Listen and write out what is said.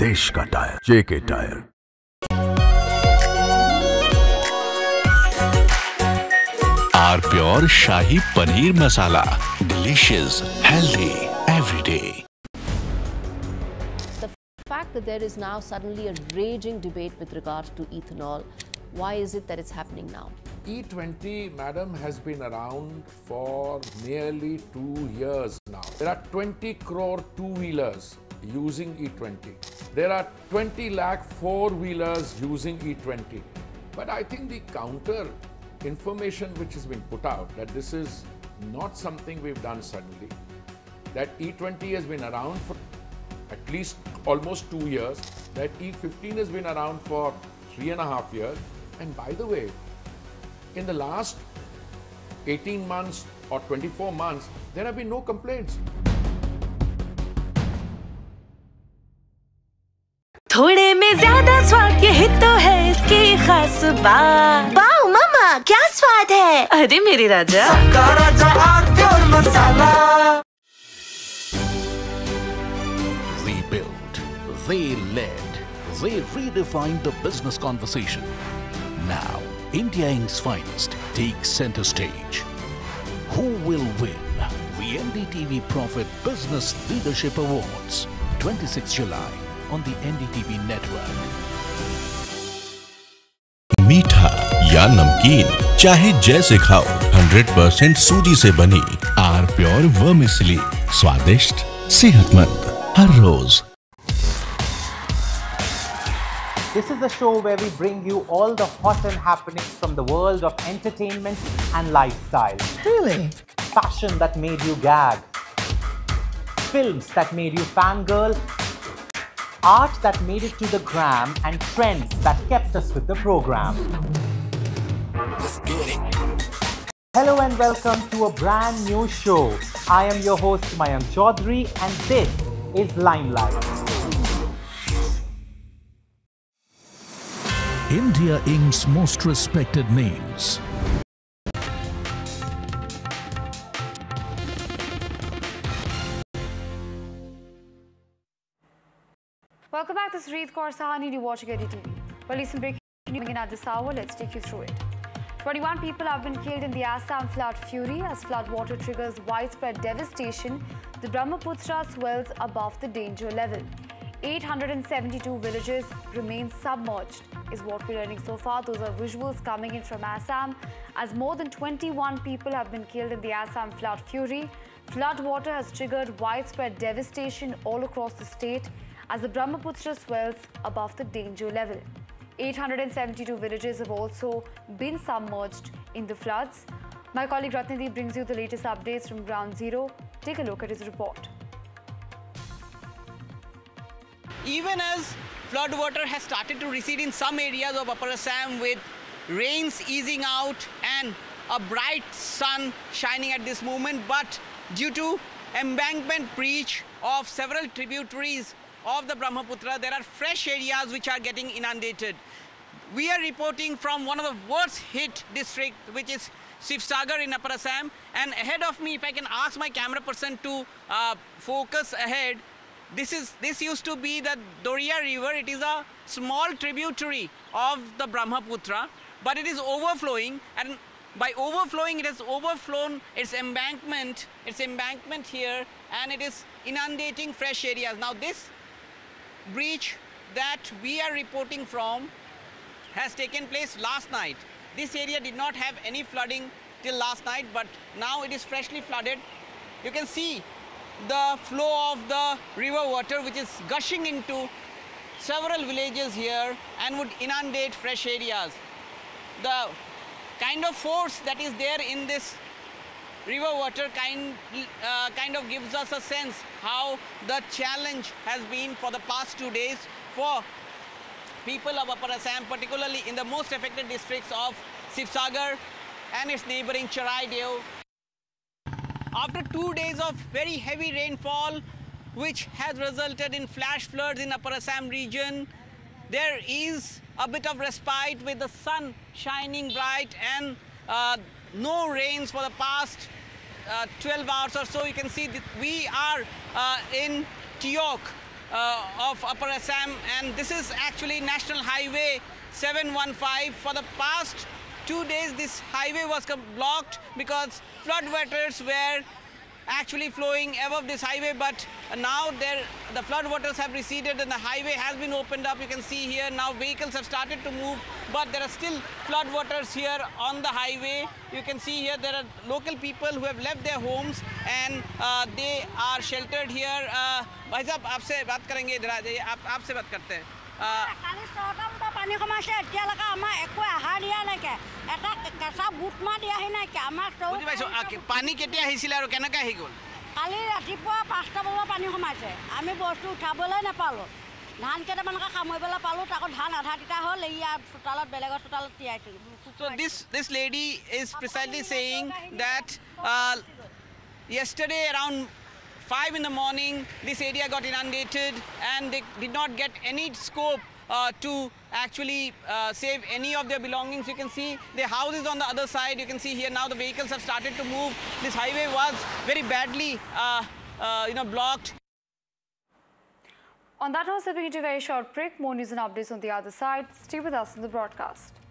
देश का tyre, JK tyre. R Pure Shahi Paneer Masala. Delicious, healthy, every day. The fact that there is now suddenly a raging debate with regard to ethanol, why is it that it's happening now? E20, madam, has been around for nearly 2 years now. There are 20 crore two-wheelers using E20. There are 20 lakh four-wheelers using E20. But I think the counter information which has been put out, that this is not something we've done suddenly, that E20 has been around for at least almost 2 years, that E15 has been around for 3.5 years, and by the way, in the last 18 months or 24 months, there have been no complaints. थोड़े में ज्यादा स्वाद यही तो है इसकी खास बात। वाओ मम्मा, क्या स्वाद है? अरे मेरे राजा, सबका राजा R Pure masala. They built, they led, they redefined the business conversation. Now, India Inc.'s finest takes center stage. Who will win the NDTV Profit Business Leadership Awards? 26 July on the NDTV network. मीठा या नमकीन, चाहे जैसे खाओ, 100% सूजी से बनी R Pure vermicelli, स्वादिष्ट, सेहतमंद, हर रोज। This is the show where we bring you all the hot and happenings from the world of entertainment and lifestyle. Really? Fashion that made you gag. Films that made you fangirl. Art that made it to the gram, and trends that kept us with the program. Hello and welcome to a brand new show. I am your host Mayank Chaudhary and this is Limelight. India Inc.'s most respected names. Welcome back. This is Reet Kaur Sahani. You're watching NDTV. Well, recent breaking news at this hour. Let's take you through it. 21 people have been killed in the Assam flood fury as flood water triggers widespread devastation. The Brahmaputra swells above the danger level. 872 villages remain submerged, is what we're learning so far. Those are visuals coming in from Assam, as more than 21 people have been killed in the Assam flood fury. Flood water has triggered widespread devastation all across the state as the Brahmaputra swells above the danger level. 872 villages have also been submerged in the floods. My colleague Ratnadeep brings you the latest updates from Ground Zero. Take a look at his report. Even as flood water has started to recede in some areas of Upper Assam, with rains easing out and a bright sun shining at this moment, but due to embankment breach of several tributaries of the Brahmaputra, there are fresh areas which are getting inundated. We are reporting from one of the worst hit districts, which is Sivsagar in Upper Assam. And ahead of me, if I can ask my camera person to focus ahead, this used to be the Doria River. It is a small tributary of the Brahmaputra, but it is overflowing, and by overflowing, it has overflown its embankment here, and it is inundating fresh areas. Now, this breach that we are reporting from has taken place last night. This area did not have any flooding till last night, but now it is freshly flooded. You can see the flow of the river water, which is gushing into several villages here and would inundate fresh areas. The kind of force that is there in this river water kind of gives us a sense how the challenge has been for the past 2 days for people of Upper Assam, particularly in the most affected districts of Sivsagar and its neighboring Charaideo. After 2 days of very heavy rainfall, which has resulted in flash floods in Upper Assam region, there is a bit of respite with the sun shining bright and no rains for the past 12 hours or so. You can see that we are in Tiok, of Upper Assam, and this is actually National Highway 715. For the past 2 days, this highway was blocked because flood waters were actually flowing above this highway, but now the flood waters have receded and the highway has been opened up. You can see here now vehicles have started to move, but there are still flood waters here on the highway. You can see here there are local people who have left their homes and they are sheltered here. भाई साहब आपसे बात करेंगे, इधर आ जाइए, आपसे बात करते हैं। पानी कमाइছে এতিয়ালৈকে আমাৰ একো আহাৰ দিয়া নাইকে এটা কেঁচা বুট মা দিয়াহি নাইকে আমাৰ বুজি পাইছো পানী কেতিয়া আহিছিল আৰু কেনেকৈ আহি গ'ল কালি ৰাতিপুৱা 5টা বজাত পানী কমাইছে আমি বস্তু উঠাবলৈ নাপালো ধান কেইটামানকে খামইবলৈ পালো তাকো ধান আধা তিতা হ'ল ইয়া চোতালত বেলেগৰ চোতালত তিয়াইছো So this lady is precisely saying that yesterday around 5 in the morning, this area got inundated and they did not get any scope to actually save any of their belongings. You can see the house is on the other side. You can see here now the vehicles have started to move. This highway was very badly blocked. On that note, stepping into a very short break, more news and updates on the other side. Stay with us in the broadcast.